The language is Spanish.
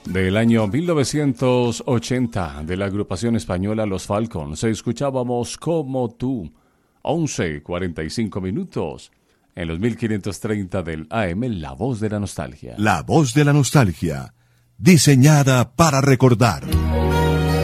Del año 1980, de la agrupación española Los Falcons, escuchábamos Como tú, 11:45 minutos, en los 1530 del AM, La Voz de la Nostalgia. La Voz de la Nostalgia, diseñada para recordar.